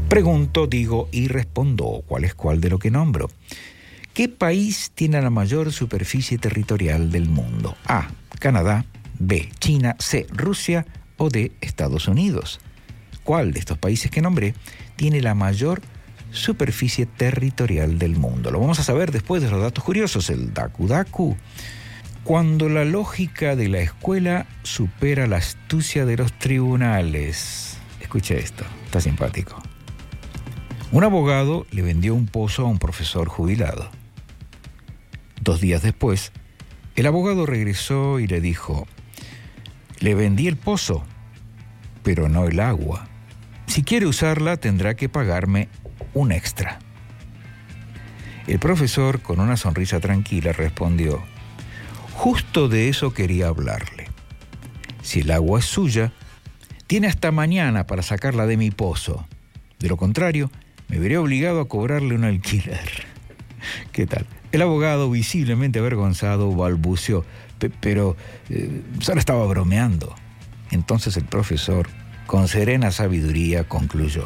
Pregunto, digo y respondo, ¿cuál es cuál de lo que nombro? ¿Qué país tiene la mayor superficie territorial del mundo? A, Canadá, B, China, C, Rusia o D, Estados Unidos. ¿Cuál de estos países que nombré tiene la mayor superficie territorial del mundo? Lo vamos a saber después de los datos curiosos, el Daku Daku. Cuando la lógica de la escuela supera la astucia de los tribunales. Escuche esto, está simpático. Un abogado le vendió un pozo a un profesor jubilado. 2 días después, el abogado regresó y le dijo: le vendí el pozo, pero no el agua. Si quiere usarla, tendrá que pagarme un extra. El profesor, con una sonrisa tranquila, respondió: justo de eso quería hablarle. Si el agua es suya, tiene hasta mañana para sacarla de mi pozo. De lo contrario, me veré obligado a cobrarle un alquiler. ¿Qué tal? El abogado, visiblemente avergonzado, balbuceó: pero solo estaba bromeando. Entonces el profesor, con serena sabiduría, concluyó: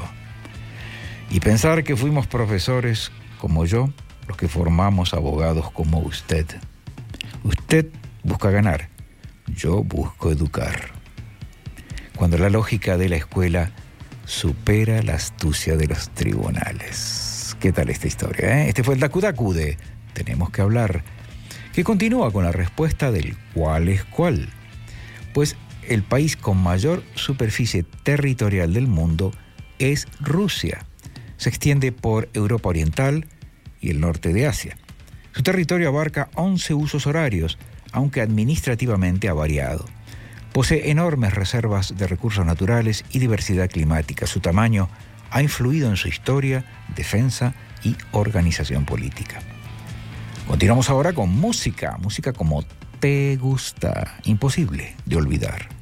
y pensar que fuimos profesores como yo, los que formamos abogados como usted. Usted busca ganar, yo busco educar. Cuando la lógica de la escuela supera la astucia de los tribunales. ¿Qué tal esta historia? Este fue el Daku Daku de Tenemos que hablar, que continúa con la respuesta del ¿cuál es cuál? Pues el país con mayor superficie territorial del mundo es Rusia. Se extiende por Europa Oriental y el norte de Asia. Su territorio abarca 11 usos horarios, aunque administrativamente ha variado. Posee enormes reservas de recursos naturales y diversidad climática. Su tamaño ha influido en su historia, defensa y organización política. Continuamos ahora con música como te gusta, imposible de olvidar.